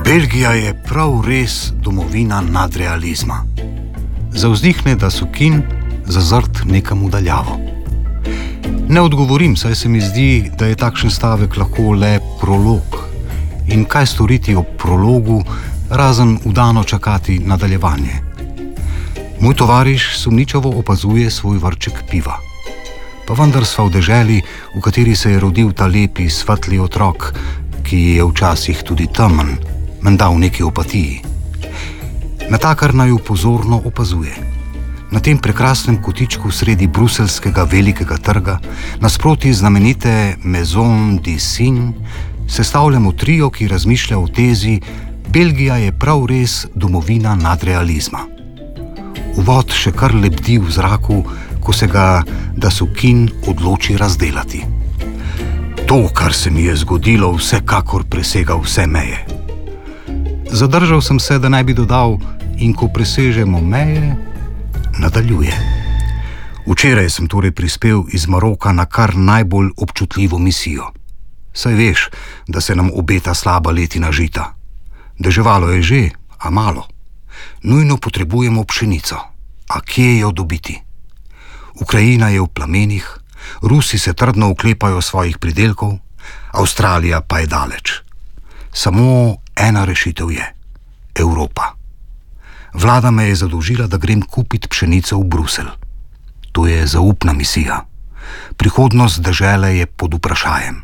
Belgija je prav res domovina nadrealizma. Zavzdihne, da so kin zazrt nekam v daljavo. Ne odgovorim, saj se mi zdi, da je takšen stavek lahko le prolog. In kaj storiti ob prologu, razen vdano čakati nadaljevanje. Moj tovariš sumničavo opazuje svoj vrček piva. Pa vendar sva v deželi, v kateri se je rodil ta lepi, svetli otrok, ki je včasih tudi temen, menda v neki opatiji. Natakar naju pozorno opazuje. Na tem prekrasnem kotičku sredi bruseljskega velikega trga, nasproti znamenite Maison du Cygne, sestavljamo trio, ki razmišlja o tezi: Belgija je prav res domovina nadrealizma. Uvod še kar lebdi v zraku, ko se ga Dasukin odloči razdelati. To, kar se mi je zgodilo, vsekakor presega vse meje. Zadržal sem se, da naj bi dodal: in ko presežemo meje, nadaljuje. Včeraj sem torej prispel iz Maroka na kar najbolj občutljivo misijo. Saj veš, da se nam obeta slaba letina žita. Deževalo je že, a malo. Nujno potrebujemo pšenico. A kje jo dobiti? Ukrajina je v plamenih, Rusi se trdno oklepajo svojih pridelkov, Avstralija pa je daleč. Samo ena rešitev je: Evropa. Vlada me je zadolžila, da grem kupit pšenico v Bruselj. To je zaupna misija. Prihodnost dežele je pod vprašajem.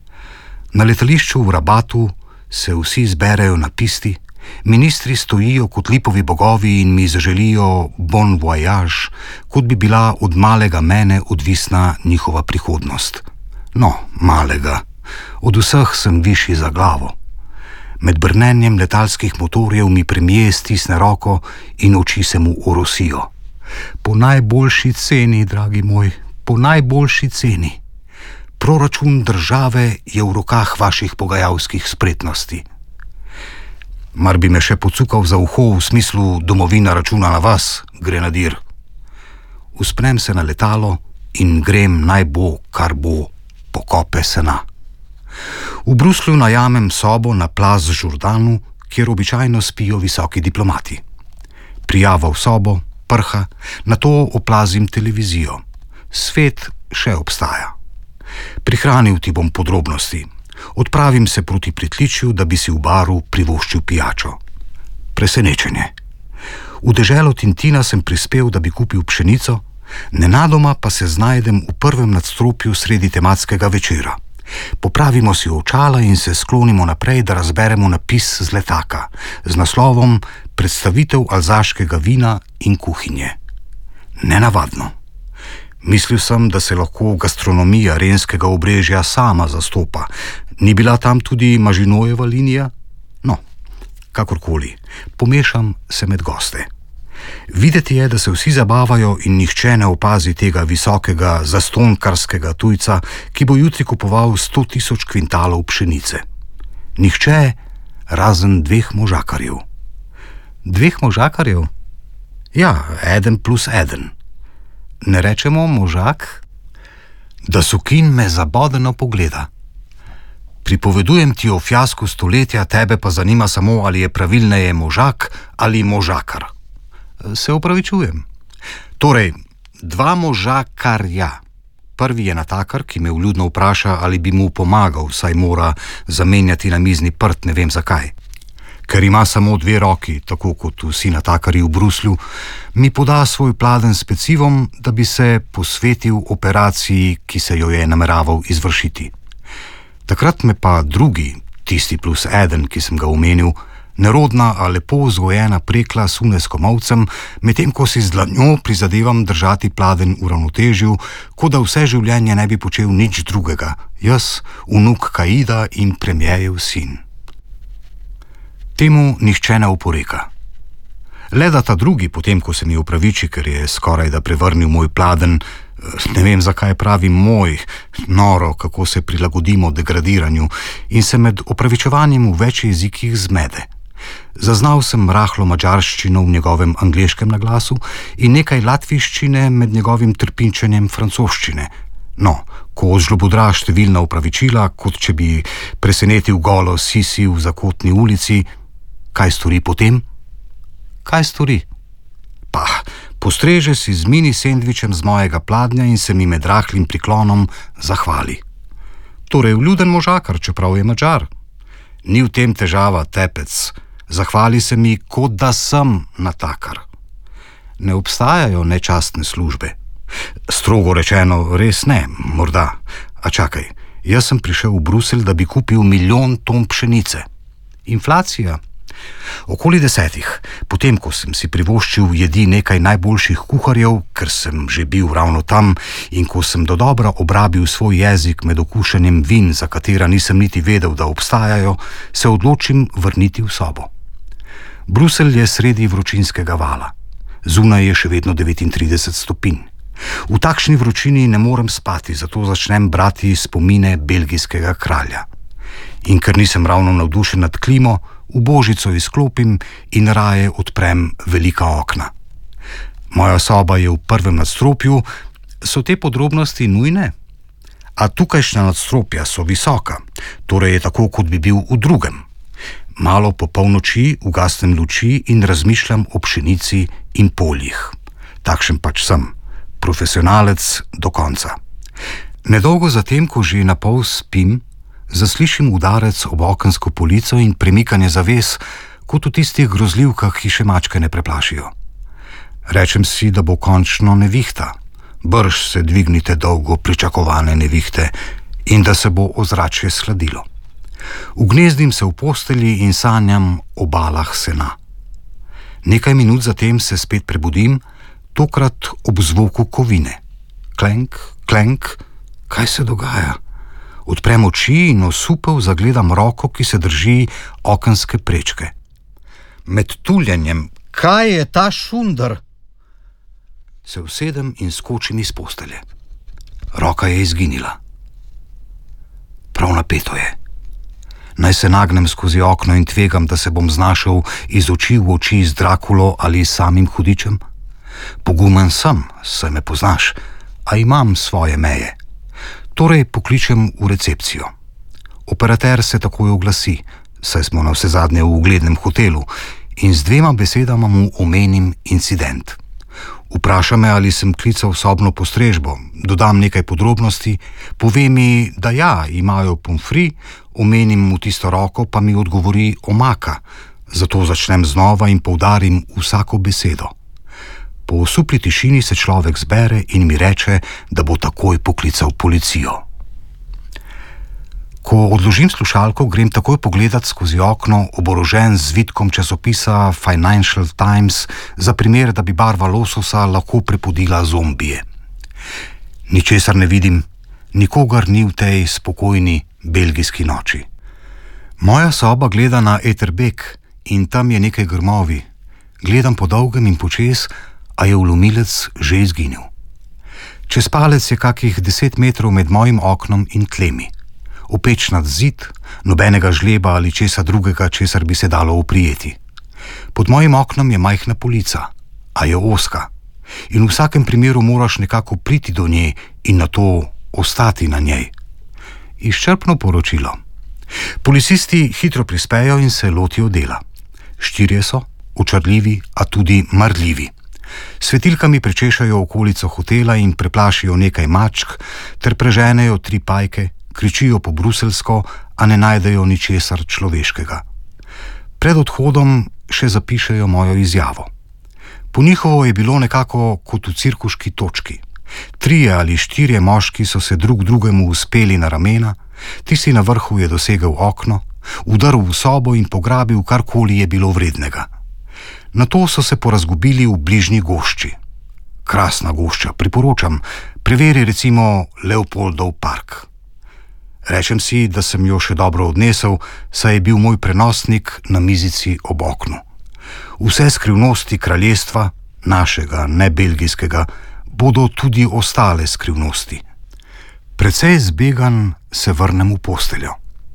Na letališču v Rabatu se vsi zberejo na pisti, ministri stojijo kot lipovi bogovi in mi zaželijo bon voyage, kot bi bila od malega mene odvisna njihova prihodnost. No, malega. Od vseh sem višji za glavo. Med brnenjem letalskih motorjev mi premijer stisne roko in oči se mu orosijo. Po najboljši ceni, dragi moj, po najboljši ceni. Proračun države je v rokah vaših pogajalskih spretnosti. Mar bi me še pocukal za uho v smislu: domovina računa na vas, grenadir. Uspnem se na letalo in grem, naj bo, kar bo, pokope sena. V Bruslju najamem sobo na Place Jourdanu, kjer običajno spijo visoki diplomati. Prijava v sobo, prha, nato oplazim televizijo. Svet še obstaja. Prihranil ti bom podrobnosti. Odpravim se proti pritličju, da bi si v baru privoščil pijačo. Presenečenje. V deželo Tintina sem prispel, da bi kupil pšenico, nenadoma pa se znajdem v prvem nadstropju sredi tematskega večera. Popravimo si očala in se sklonimo naprej, da razberemo napis z letaka z naslovom Predstavitev alzaškega vina in kuhinje. Nenavadno. Mislil sem, da se lahko gastronomija renskega obrežja sama zastopa. Ni bila tam tudi Maginojeva linija? No, kakorkoli, pomešam se med goste. Videti je, da se vsi zabavajo in nihče ne opazi tega visokega zastonkarskega tujca, ki bo jutri kupoval 100.000 kvintalov pšenice. Nihče, razen 2 možakarjev. 2 možakarjev? Ja, 1 + 1. Ne rečemo možak? Dasukin me zabodeno pogleda. Pripovedujem ti o fiasku stoletja, tebe pa zanima samo, ali je pravilneje možak ali možakar. Se opravičujem. Torej, 2 možakarja. Prvi je natakar, ki me vljudno vpraša, ali bi mu pomagal, saj mora zamenjati namizni prt, ne vem zakaj. Ker ima samo 2 roki, tako kot vsi natakarji v Bruslju, mi poda svoj pladenj s pecivom, da bi se posvetil operaciji, ki se jo je nameraval izvršiti. Takrat me pa drugi, tisti +1, ki sem ga omenil, nerodna, a lepo vzgojena prekla sune s komolcem, medtem ko si z dlanjo prizadevam držati pladenj v ravnotežju, kot da vse življenje ne bi počel nič drugega, jaz, vnuk Kaida in premierjev sin. Temu nihče ne oporeka. Le da ta drugi, potem ko se mi opraviči, ker je skoraj da prevrnil moj pladenj, ne vem zakaj pravi moj, noro, kako se prilagodimo degradiranju, in se med opravičevanjem v več jezikih zmede. Zaznal sem rahlo madžarščino v njegovem angleškem naglasu in nekaj latviščine med njegovim trpinčenjem francoščine. No, ko žlobodra številna opravičila, kot če bi presenetil golo Sisi v Zakotni ulici, kaj stori potem? Kaj stori? Pa, postreže si z mini sendvičem z mojega pladnja in se mi med rahlim priklonom zahvali. Torej vljuden možakar, čeprav je Madžar. Ni v tem težava, tepec. Zahvali se mi, kot da sem natakar. Ne obstajajo nečastne službe. Strogo rečeno, res ne, morda. A čakaj, jaz sem prišel v Bruselj, da bi kupil 1 milijon ton pšenice. Inflacija. Okoli 10, potem ko sem si privoščil jedi nekaj najboljših kuharjev, ker sem že bil ravno tam, in ko sem dodobra obrabil svoj jezik med okušanjem vin, za katera nisem niti vedel, da obstajajo, se odločim vrniti v sobo. Bruselj je sredi vročinskega vala. Zunaj je še vedno 39 stopinj. V takšni vročini ne morem spati, zato začnem brati spomine belgijskega kralja. In ker nisem ravno navdušen nad klimo, v božico izklopim in raje odprem velika okna. Moja soba je v prvem nadstropju. So te podrobnosti nujne? A tukajšnja nadstropja so visoka, torej je tako, kot bi bil v drugem. Malo po polnoči ugasnem luči in razmišljam o pšenici in poljih. Takšen pač sem, profesionalec do konca. Nedolgo zatem, ko že napol spim, zaslišim udarec ob okensko polico in premikanje zaves, kot v tistih grozljivkah, ki še mačke ne preplašijo. Rečem si, da bo končno nevihta. Brž se dvignite dolgo pričakovane nevihte in da se bo ozračje sladilo. Ugnezdim se v postelji in sanjam o balah sena. Nekaj minut zatem se spet prebudim, tokrat ob zvoku kovine. Klenk, klenk, kaj se dogaja? Odprem oči in osupel zagledam roko, ki se drži okenske prečke. Med tuljenjem, kaj je ta šunder? Se usedem in skočim iz postelje. Roka je izginila. Prav napeto je. Naj se nagnem skozi okno in tvegam, da se bom znašel iz oči v oči z Drakulo ali samim hudičem? Pogumen sem, saj me poznaš, a imam svoje meje. Torej pokličem v recepcijo. Operater se takoj oglasi, saj smo na vse zadnje v uglednem hotelu, in z 2 besedama mu omenim incident. Vpraša me, ali sem klical sobno postrežbo, dodam nekaj podrobnosti, pove mi, da ja, imajo pomfri, omenim mu tisto roko, pa mi odgovori omaka, zato začnem znova in poudarim vsako besedo. Po osupli tišini se človek zbere in mi reče, da bo takoj poklical policijo. Ko odložim slušalko, grem takoj pogledat skozi okno, oborožen z zvitkom časopisa Financial Times, za primer, da bi barva lososa lahko prepudila zombije. Ničesar ne vidim, nikogar ni v tej spokojni belgijski noči. Moja soba gleda na Etterbeek in tam je nekaj grmovi. Gledam po dolgem in počez, a je vlomilec že izginil. Čez palec je kakih 10 metrov med mojim oknom in tlemi. Opečnat zid, nobenega žleba ali česa drugega, česar bi se dalo oprijeti. Pod mojim oknom je majhna polica, a je ozka. In v vsakem primeru moraš nekako priti do nje in nato ostati na njej. Izčrpno poročilo. Policisti hitro prispejo in se lotijo dela. 4 so, očarljivi, a tudi marljivi. Svetilkami prečešajo okolico hotela in preplašijo nekaj mačk, ter preženejo 3 pajke, kričijo po bruselsko, a ne najdejo ničesar človeškega. Pred odhodom še zapišejo mojo izjavo. Po njihovo je bilo nekako kot v cirkuški točki. 3 ali 4 moški so se drug drugemu uspeli na ramena, tisti na vrhu je dosegel okno, vdrl v sobo in pograbil karkoli je bilo vrednega. Nato so se porazgubili v bližnji gošči. Krasna gošča, priporočam, preveri recimo Leopoldov park. Rečem si, da sem jo še dobro odnesel, saj je bil moj prenosnik na mizici ob oknu. Vse skrivnosti kraljestva, našega, ne belgijskega, bodo tudi ostale skrivnosti. Precej zbegan se vrnem v posteljo.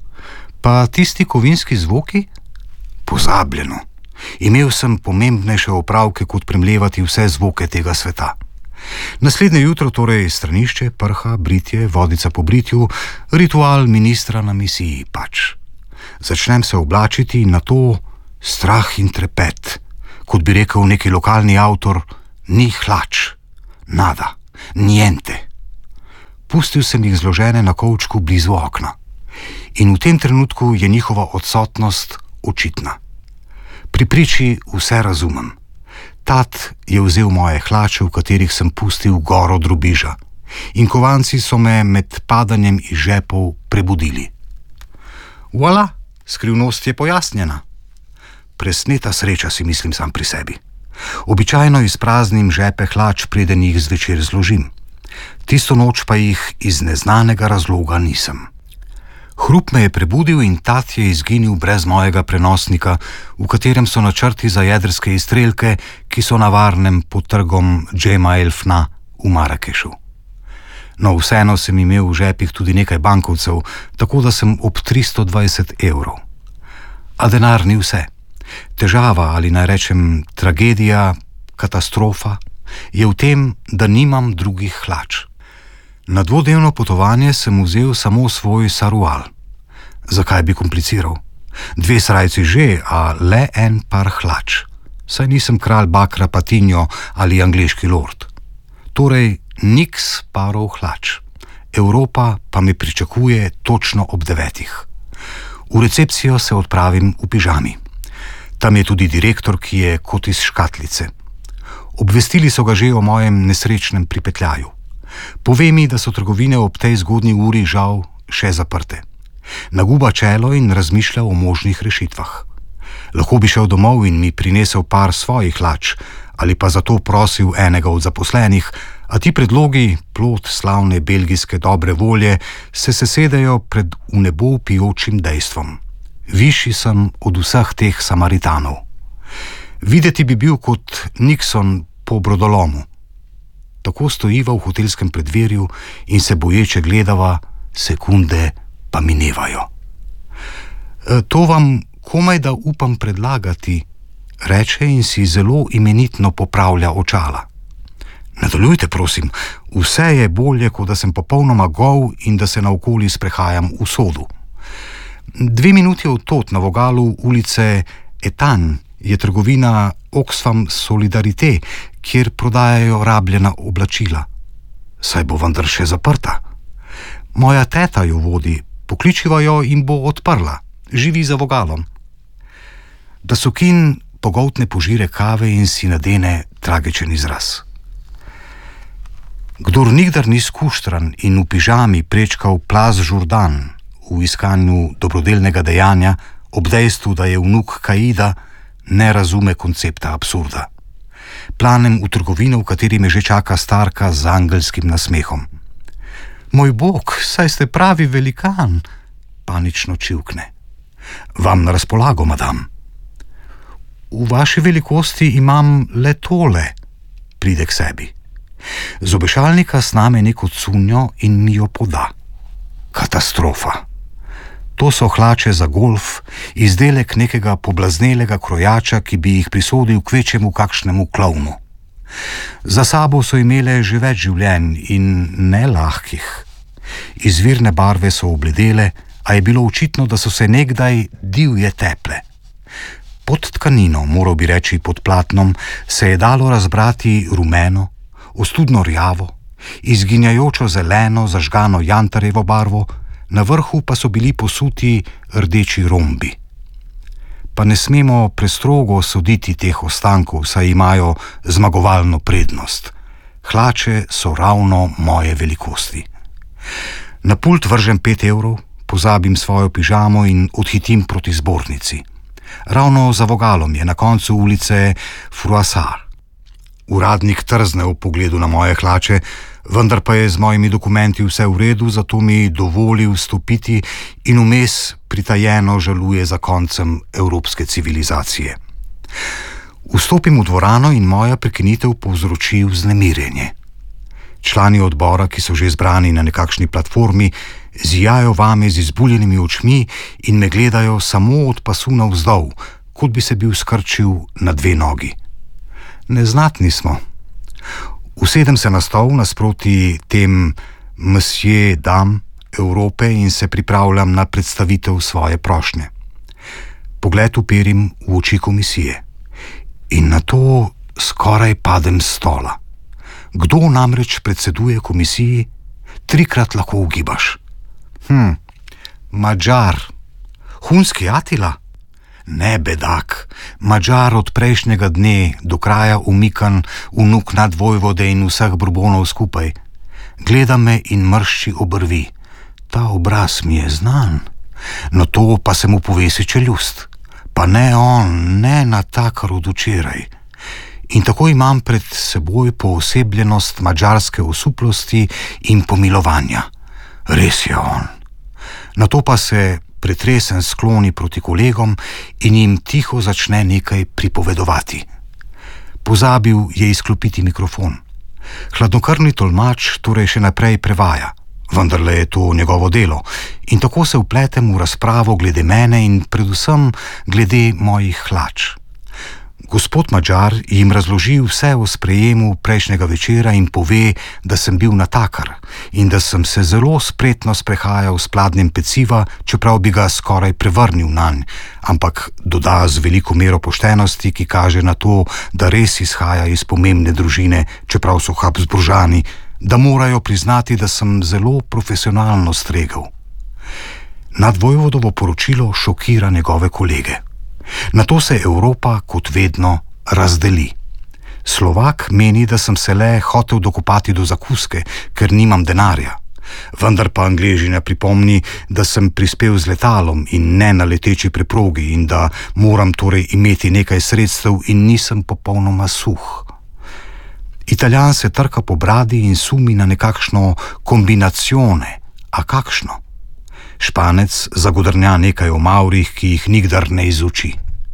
Pa tisti kovinski zvoki? Pozabljeno. Imel sem pomembnejše opravke, kot premlevati vse zvoke tega sveta. Naslednje jutro torej stranišče, prha, britje, vodica po britju, ritual ministra na misiji pač. Začnem se oblačiti in nato Strah in trepet, kot bi rekel neki lokalni avtor, ni hlač, nada, niente. Pustil sem jih zložene na kovčku blizu okna. In v tem trenutku je njihova odsotnost očitna. Pri priči vse razumem. Tat je vzel moje hlače, v katerih sem pustil goro drobiža, in kovanci so me med padanjem iz žepov prebudili. Voilà, skrivnost je pojasnjena. Presneta sreča, si mislim sam pri sebi. Običajno izpraznim žepe hlač, preden jih zvečer zložim. Tisto noč pa jih iz neznanega razloga nisem. Hrup me je prebudil in tat je izginil brez mojega prenosnika, v katerem so načrti za jedrske izstrelke, ki so na varnem pod trgom Džema Elfna v Marakešu. No, vseeno sem imel v žepih tudi nekaj bankovcev, tako da sem ob 320 evrov. A denar ni vse. Težava, ali naj rečem tragedija, katastrofa, je v tem, da nimam drugih hlač. Na dvodnevno potovanje sem vzel samo svoj sarual. Zakaj bi kompliciral? 2 srajci že, a le en par hlač. Saj nisem kralj Bakra Patinjo ali angleški lord. Torej, niks parov hlač. Evropa pa me pričakuje točno ob 9. V recepcijo se odpravim v pižami. Tam je tudi direktor, ki je kot iz škatlice. Obvestili so ga že o mojem nesrečnem pripetljaju. Pove mi, da so trgovine ob tej zgodnji uri žal še zaprte. Naguba čelo in razmišlja o možnih rešitvah. Lahko bi šel domov in mi prinesel par svojih hlač, ali pa zato prosil enega od zaposlenih, a ti predlogi, plod slavne belgijske dobre volje, se sesedejo pred v nebo pijočim dejstvom. Višji sem od vseh teh Samaritanov. Videti bi bil kot Nixon po brodolomu. Tako stojiva v hotelskem predverju in se boječe gledava, sekunde pa minevajo. To vam komaj da upam predlagati, reče in si zelo imenitno popravlja očala. Nadaljujte, prosim, vse je bolje, kot da sem popolnoma gol in da se naokoli sprehajam v sodu. 2 minuti od tod na vogalu ulice Etan je trgovina Oxfam Solidarité, kjer prodajajo rabljena oblačila. Saj bo vendar še zaprta. Moja teta jo vodi, pokličiva jo in bo odprla. Živi za vogalom. Da Sokin pogoltne požire kave in si nadene tragičen izraz. Kdor nikdar ni skuštran in v pižami prečkal Plaz Jourdan v iskanju dobrodelnega dejanja ob dejstvu, da je vnuk Kaida, ne razume koncepta absurda. Planem v trgovino, v kateri me že čaka starka z angelskim nasmehom. Moj bog, saj ste pravi velikan, panično čivkne. Vam na razpolago, madam. V vaši velikosti imam le tole, pride k sebi. Z obešalnika sname neko cunjo in mi jo poda. Katastrofa. To so hlače za golf, izdelek nekega poblaznelega krojača, ki bi jih prisodil kvečjemu kakšnemu klovnu. Za sabo so imele že več življenj in ne lahkih. Izvirne barve so obledele, a je bilo očitno, da so se nekdaj divje teple. Pod tkanino, moral bi reči pod platnom, se je dalo razbrati rumeno, ostudno rjavo, izginjajočo zeleno, zažgano jantarjevo barvo, na vrhu pa so bili posuti rdeči rombi. Pa ne smemo prestrogo soditi teh ostankov, saj imajo zmagovalno prednost. Hlače so ravno moje velikosti. Na pult vržem 5 evrov, pozabim svojo pižamo in odhitim proti zbornici. Ravno za vogalom je na koncu ulice Froissart. Uradnik trzne v pogledu na moje hlače, vendar pa je z mojimi dokumenti vse v redu, zato mi dovoli vstopiti in vmes pritajeno žaluje za koncem evropske civilizacije. Vstopim v dvorano in moja prekinitev povzroči vznemirjenje. Člani odbora, ki so že zbrani na nekakšni platformi, zijajo vame z izbuljenimi očmi in me gledajo samo od pasu navzdol, kot bi se bil skrčil na 2 nogi. Neznatni smo. Usedem se na stol nasproti tem Monsieur Dame Evrope in se pripravljam na predstavitev svoje prošnje. Pogled uperim v oči komisije in na to skoraj padem s stola. Kdo namreč predseduje komisiji? 3-krat lahko ugibaš. Madžar. Hunski Atila? Ne, bedak. Madžar od prejšnjega dne, do kraja umikan, vnuk nadvojvode in vseh Bourbonov skupaj. Gleda me in mršči obrvi. Ta obraz mi je znan. No to pa se mu povesi čeljust. Pa ne on, ne natakar od včeraj. In tako imam pred seboj poosebljenost madžarske osuplosti in pomilovanja. Res je on. Nato pa se pretresen skloni proti kolegom in jim tiho začne nekaj pripovedovati. Pozabil je izklopiti mikrofon. Hladnokrvni tolmač torej še naprej prevaja, vendarle je to njegovo delo, in tako se vpletem v razpravo glede mene in predvsem glede mojih hlač. Gospod Madžar jim razloži vse o sprejemu prejšnjega večera in pove, da sem bil natakar in da sem se zelo spretno sprehajal s pladnjem peciva, čeprav bi ga skoraj prevrnil nanj, ampak doda z veliko mero poštenosti, ki kaže na to, da res izhaja iz pomembne družine, čeprav so Habsburžani, da morajo priznati, da sem zelo profesionalno stregel. Nadvojvodovo poročilo šokira njegove kolege. Nato se Evropa, kot vedno, razdeli. Slovak meni, da sem se le hotel dokopati do zakuske, ker nimam denarja. Vendar pa Angležina pripomni, da sem prispel z letalom in ne na leteči preprogi in da moram torej imeti nekaj sredstev in nisem popolnoma suh. Italijan se trka po bradi in sumi na nekakšno kombinacione, a kakšno? Španec zagodrnja nekaj o Mavrih, ki jih nikdar ne izuči.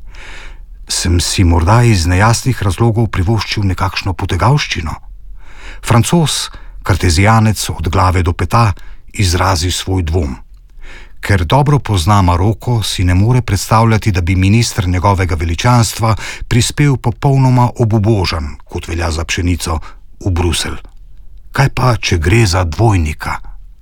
Sem si morda iz nejasnih razlogov privoščil nekakšno potegavščino? Francoz, kartezijanec od glave do peta, izrazi svoj dvom. Ker dobro pozna Maroko, si ne more predstavljati, da bi minister njegovega veličanstva prispel popolnoma obubožan, kot velja za pšenico, v Bruselj. Kaj pa, če gre za dvojnika?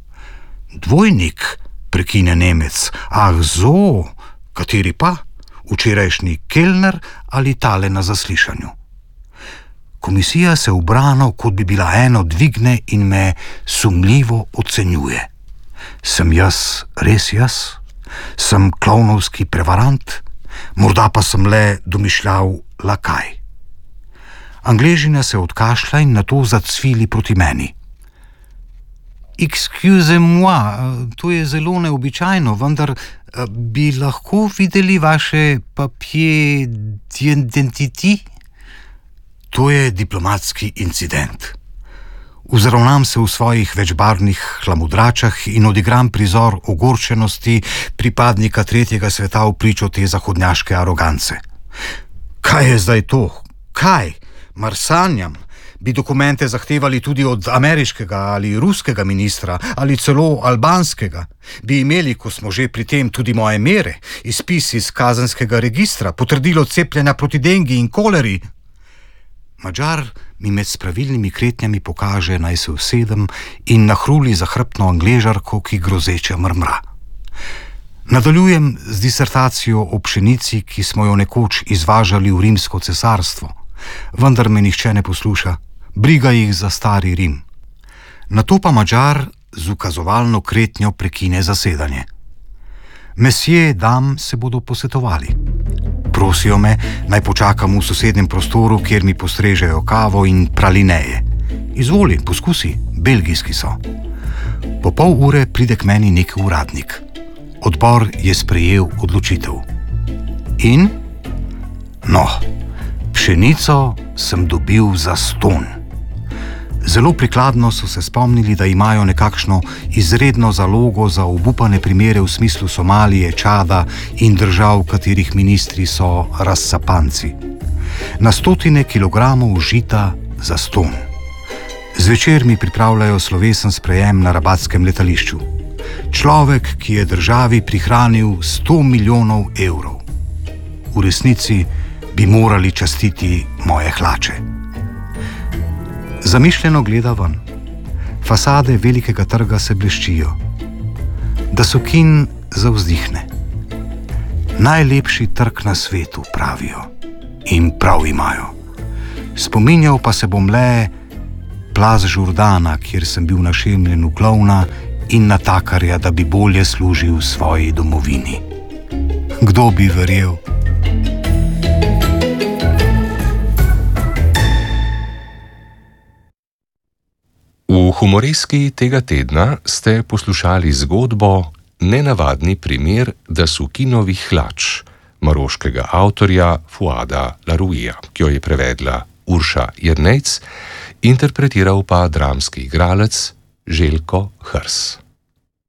Dvojnik? Prekine Nemec. Ah, zo, kateri pa? Včerajšnji kelner ali tale na zaslišanju? Komisija se ubrano, kot bi bila eno, dvigne in me sumljivo ocenjuje. Sem jaz res jaz? Sem klovnovski prevarant? Morda pa sem le domišljal lakaj. Angležina se odkašlja in nato zacvili proti meni. Excusez-moi, to je zelo neobičajno, vendar bi lahko videli vaše papier d'identité? To je diplomatski incident. Vzravnam se v svojih večbarvnih hlamudračah in odigram prizor ogorčenosti pripadnika tretjega sveta v pričo te zahodnjaške arogance. Kaj je zdaj to? Kaj? Mar sanjam? Bi dokumente zahtevali tudi od ameriškega ali ruskega ministra ali celo albanskega? Bi imeli, ko smo že pri tem, tudi moje mere, izpis iz kazenskega registra, potrdilo cepljenja proti dengi in koleri? Madžar mi med spravilnimi kretnjami pokaže, naj se usedem in nahruli zahrbtno Angležarko, ki grozeče mrmra. Nadaljujem z disertacijo o pšenici, ki smo jo nekoč izvažali v Rimsko cesarstvo. Vendar me nihče ne posluša, briga jih za stari Rim. Nato pa Madžar z ukazovalno kretnjo prekine zasedanje. Mesje dam se bodo posvetovali. Prosijo me, naj počakam v sosednjem prostoru, kjer mi postrežejo kavo in pralineje. Izvoli, poskusi, belgijski so. Po pol ure pride k meni nek uradnik. Odbor je sprejel odločitev. In? No, pšenico sem dobil zastonj. Zelo prikladno so se spomnili, da imajo nekakšno izredno zalogo za obupane primere v smislu Somalije, Čada in držav, katerih ministri so razcapanci. Na 100 kilogramov žita zastonj. Zvečer mi pripravljajo slovesen sprejem na rabatskem letališču. Človek, ki je državi prihranil 100 milijonov evrov. V resnici bi morali častiti moje hlače. Zamišljeno gleda ven. Fasade velikega trga se bleščijo. Da Sokin zavzdihne. Najlepši trg na svetu, pravijo. In prav imajo. Spominjal pa se bom le plaz Žurdana, kjer sem bil našemljen v klovna in natakarja, da bi bolje služil svoji domovini. Kdo bi verjel? V humoreski tega tedna ste poslušali zgodbo Nenavadni primer Dasukinovih hlač maroškega avtorja Fuada Laruija, ki jo je prevedla Urša Jernejc, interpretiral pa dramski igralec Željko Hrs.